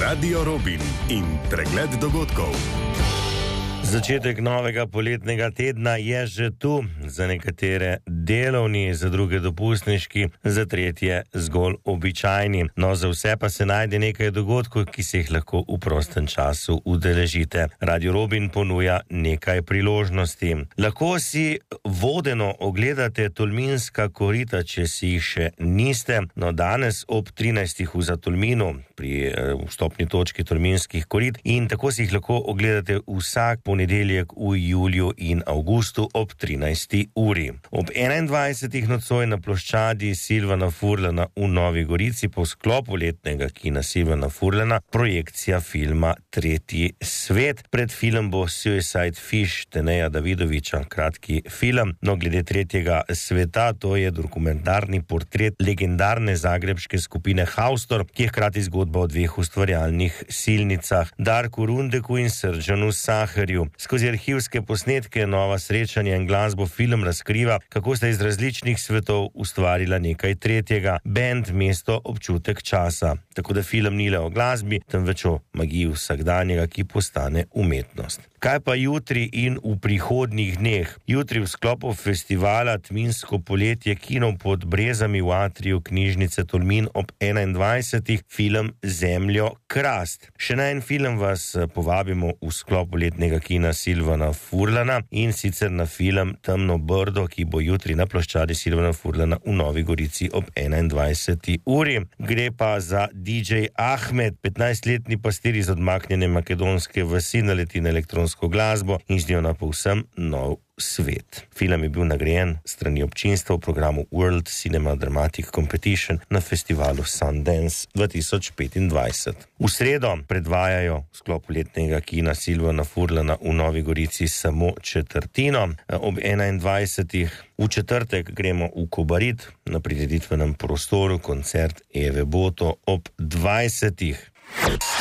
Radio Robin in pregled dogodkov. Začetek novega poletnega tedna je že tu, za nekatere delovni, za druge dopustniški, za tretje zgolj običajni. No, za vse pa se najde nekaj dogodkov, ki se jih lahko v prostem času udeležite. Radio Robin ponuja nekaj priložnosti. Lahko si vodeno ogledate Tolminska korita, če si jih še niste. No, danes ob 13. v Zatolminu, pri vstopni točki Tolminskih korit, in tako si jih lahko ogledate vsak ponedeljek v juliju in avgustu ob 13. uri. Ob 21. nocoj na ploščadi Silvana Furlana v Novi Gorici po sklopu letnega kina Silvana Furlana projekcija filma Tretji svet. Pred film bo Suicide Fish Teneja Davidoviča, kratki film. No, glede Tretjega sveta, to je dokumentarni portret legendarne zagrebške skupine Haustor, ki je hkrati zgodba o dveh ustvarjalnih silnicah, Darku Rundeku in Srdžanu Saherju. Skozi arhivske posnetke, nova srečanja in glasbo film razkriva, kako sta iz različnih svetov ustvarila nekaj tretjega, bend, mesto, občutek časa. Tako da film ni le o glasbi, temveč o magiji vsakdanjega, ki postane umetnost. Kaj pa jutri in v prihodnjih dneh? Jutri v sklopu festivala Tminsko poletje kino pod brezami v atriju knjižnice Tolmin ob 21. film Zemljo krast. Še na en film vas povabimo v sklopu letnega kina Silvana Furlana, in sicer na film Temno brdo, ki bo jutri na ploščadi Silvana Furlana v Novi Gorici ob 21. uri. Gre pa za DJ Ahmed, 15-letni pastir iz odmaknjene makedonske vasi, naleti na elektronsko glasbo in z njo na povsem nov svet. Film je bil nagrajen strani občinstva v programu World Cinema Dramatic Competition na festivalu Sundance 2025. V sredo predvajajo v sklopu letnega kina Silvana Furlana v Novi Gorici samo četrtino. Ob 21. V četrtek gremo v Kobarid na prireditvenem prostoru koncert Eve Boto ob 20.